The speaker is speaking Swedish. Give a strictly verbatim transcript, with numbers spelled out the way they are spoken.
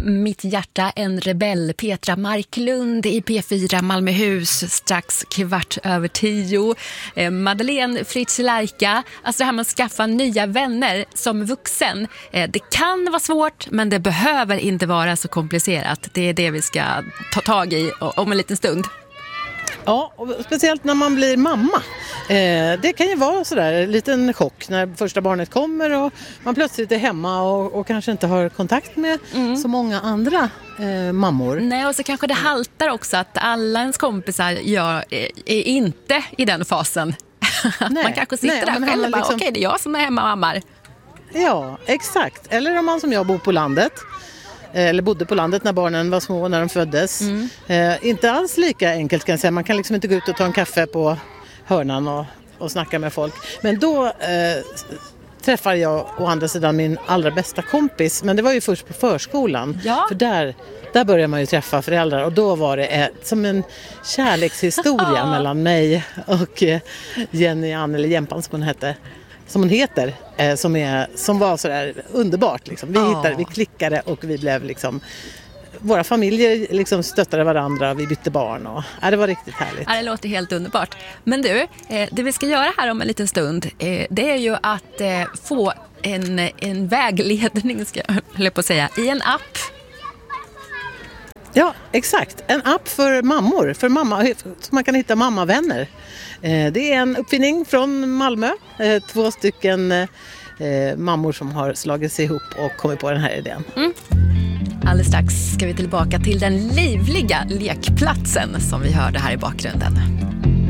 Mitt hjärta en rebell, Petra Marklund i P fyra Malmöhus, strax kvart över tio. Eh, Madeleine Fritz Lerka, alltså det här med att skaffa nya vänner som vuxen. Eh, det kan vara svårt, men det behöver inte vara så komplicerat. Det är det vi ska ta tag i om en liten stund. Ja, och speciellt när man blir mamma. Eh, det kan ju vara sådär en liten chock när första barnet kommer och man plötsligt är hemma och, och kanske inte har kontakt med mm. så många andra eh, mammor. Nej, och så kanske det haltar också att alla ens kompisar gör, är, är inte i den fasen. Nej, man kanske sitter nej, där själv och bara, liksom... okej, okay, det är jag som är hemma och mammar. Ja, exakt. Eller om man som jag bor på landet. Eller bodde på landet när barnen var små, när de föddes. Mm. Eh, inte alls lika enkelt kan jag säga. Man kan liksom inte gå ut och ta en kaffe på hörnan och, och snacka med folk. Men då eh, träffar jag å andra sidan min allra bästa kompis. Men det var ju först på förskolan. Ja. För där, där började man ju träffa föräldrar. Och då var det eh, som en kärlekshistoria mellan mig och eh, Jenny Ann, eller Jämpan som hon hette. Som hon heter, eh, som, är, som var sådär underbart. Liksom. Vi, oh. hittade, vi klickade och vi blev liksom... Våra familjer liksom stöttade varandra, vi bytte barn. Och, ja, det var riktigt härligt. Ja, det låter helt underbart. Men du, eh, det vi ska göra här om en liten stund, eh, det är ju att eh, få en, en vägledning, ska jag på att säga, i en app. Ja, exakt. En app för mammor, för mamma, så man kan hitta mammavänner. Det är en uppfinning från Malmö. Två stycken eh, mammor som har slagit sig ihop och kommit på den här idén. Mm. Alldeles strax ska vi tillbaka till den livliga lekplatsen som vi hörde här i bakgrunden.